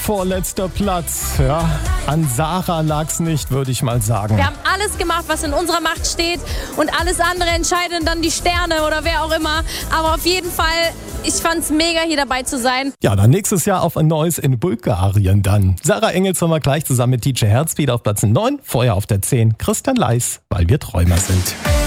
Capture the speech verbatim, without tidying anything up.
Vorletzter Platz. Ja, an Sarah lag's nicht, würde ich mal sagen. Wir haben alles gemacht, was in unserer Macht steht und alles andere entscheiden dann die Sterne oder wer auch immer. Aber auf jeden Fall, ich fand's mega, hier dabei zu sein. Ja, dann nächstes Jahr auf ein neues in Bulgarien dann. Sarah Engels haben wir gleich zusammen mit D J Herzbeat auf Platz neun, vorher auf der zehn Christian Leis, weil wir Träumer sind.